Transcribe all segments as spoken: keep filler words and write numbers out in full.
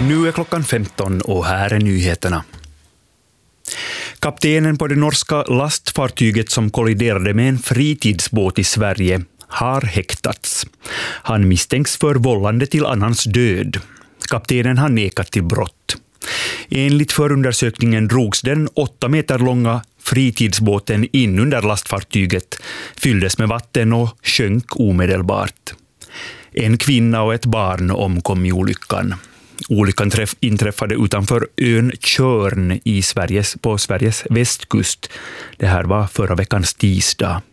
Nu är klockan femton och här är nyheterna. Kaptenen på det norska lastfartyget som kolliderade med en fritidsbåt i Sverige har häktats. Han misstänks för vållande till annans död. Kaptenen har nekat till brott. Enligt förundersökningen drogs den åtta meter långa fritidsbåten in under lastfartyget, fylldes med vatten och sjönk omedelbart. En kvinna och ett barn omkom i olyckan. Olyckan träff, inträffade utanför ön Tjörn i Sveriges, på Sveriges västkust. Det här var förra veckans tisdag.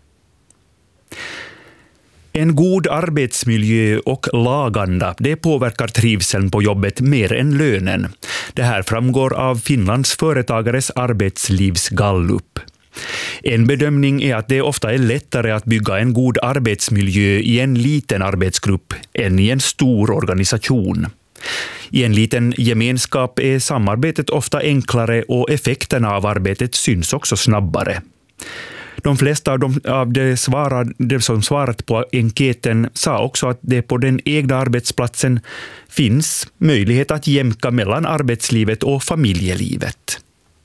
En god arbetsmiljö och laganda, det påverkar trivseln på jobbet mer än lönen. Det här framgår av Finlands företagares arbetslivsgallup. En bedömning är att det ofta är lättare att bygga en god arbetsmiljö i en liten arbetsgrupp än i en stor organisation. I en liten gemenskap är samarbetet ofta enklare och effekterna av arbetet syns också snabbare. De flesta av de, av de, svarad, de som svarat på enkäten sa också att det på den egna arbetsplatsen finns möjlighet att jämka mellan arbetslivet och familjelivet.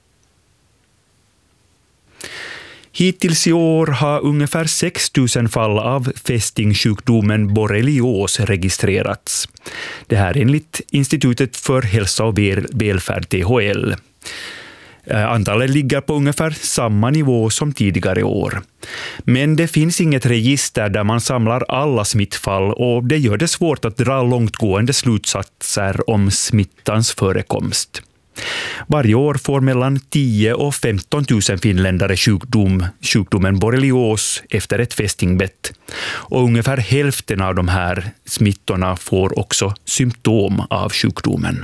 Hittills i år har ungefär sex tusen fall av fästingsjukdomen borrelios registrerats. Det här enligt Institutet för hälsa och välfärd T H L. Antalet ligger på ungefär samma nivå som tidigare år. Men det finns inget register där man samlar alla smittfall och det gör det svårt att dra långtgående slutsatser om smittans förekomst. Varje år får mellan tio och femton tusen finländare sjukdom, sjukdomen borrelios efter ett fästingbett. Och ungefär hälften av de här smittorna får också symptom av sjukdomen.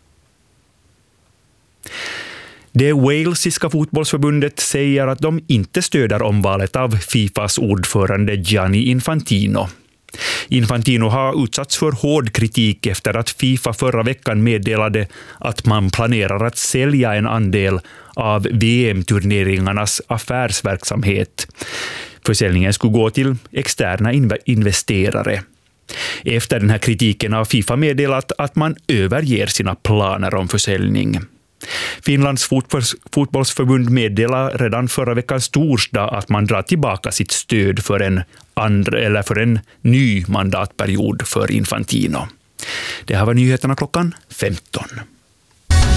Det walesiska fotbollsförbundet säger att de inte stöder omvalet av Fifas ordförande Gianni Infantino. Infantino har utsatts för hård kritik efter att FIFA förra veckan meddelade att man planerar att sälja en andel av V M-turneringarnas affärsverksamhet. Försäljningen skulle gå till externa investerare. Efter den här kritiken har FIFA meddelat att man överger sina planer om försäljning. Finlands fotbollsförbund meddelade redan förra veckans torsdag att man drar tillbaka sitt stöd för en, andra, eller för en ny mandatperiod för Infantino. Det här var nyheterna klockan femton.